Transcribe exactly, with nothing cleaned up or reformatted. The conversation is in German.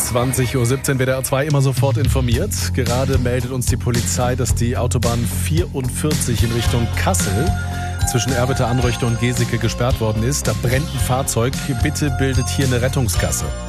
zwanzig Uhr siebzehn W D R zwei immer sofort informiert. Gerade meldet uns die Polizei, dass die Autobahn vierundvierzig in Richtung Kassel zwischen Erwitter, Anröchte und Geseke gesperrt worden ist. Da brennt ein Fahrzeug. Bitte bildet hier eine Rettungsgasse.